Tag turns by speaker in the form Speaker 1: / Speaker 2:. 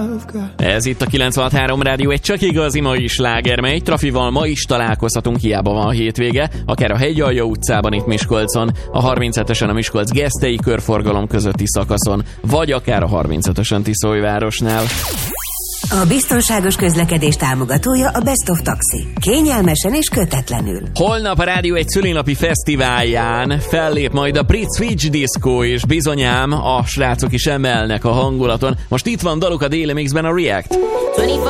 Speaker 1: Ez itt a 96.3 Rádió, egy csak igazi mai sláger, mely Trafival ma is találkozhatunk, hiába van a hétvége, akár a Hegyalja utcában itt Miskolcon, a 37-esen a Miskolc-Gesztei körforgalom közötti szakaszon, vagy akár a 35-ösen Tiszolyvárosnál.
Speaker 2: A biztonságos közlekedés támogatója a Best of Taxi. Kényelmesen és kötetlenül.
Speaker 1: Holnap a Rádió egy szülinapi fesztiválján fellép majd a Brit Switch Disco, és bizonyám a srácok is emelnek a hangulaton. Most itt van daluk a Daily Mixben, a React.